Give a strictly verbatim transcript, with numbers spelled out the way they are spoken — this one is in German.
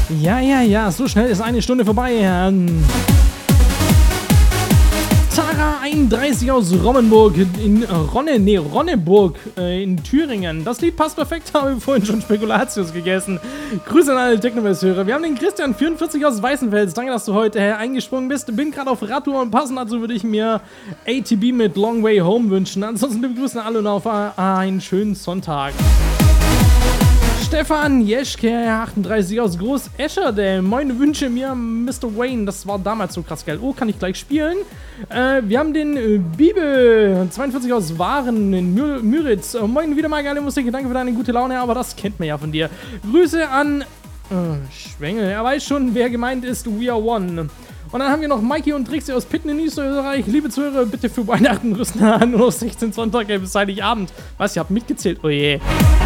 Ja, ja, ja, so schnell ist eine Stunde vorbei. Ähm, Tara einunddreißig aus Rommenburg in Ronne, nee, Ronneburg äh, in Thüringen. Das Lied passt perfekt, habe ich vorhin schon Spekulatius gegessen. Grüße an alle Technoverse-Hörer. Wir haben den Christian vierundvierzig aus Weißenfels. Danke, dass du heute äh, eingesprungen bist. Bin gerade auf Radtour und passend dazu würde ich mir A T B mit Long Way Home wünschen. Ansonsten liebe Grüße an alle und auf äh, einen schönen Sonntag. Stefan Jeschke, achtunddreißig aus Groß Escherde. Moin, wünsche mir Mister Wayne. Das war damals so krass geil. Oh, kann ich gleich spielen. Äh, wir haben den äh, Bibel, zweiundvierzig aus Waren in Mür Müritz. Äh, moin, wieder mal geile Musik. Danke für deine gute Laune, aber das kennt man ja von dir. Grüße an äh, Schwengel. Er weiß schon, wer gemeint ist. We are one. Und dann haben wir noch Mikey und Trixie aus Pitten in Österreich. Liebe Zuhörer, bitte für Weihnachten rüsten nur noch sechzehn Sonntage bis Heiligabend. Was, ihr habt mitgezählt? Oh je.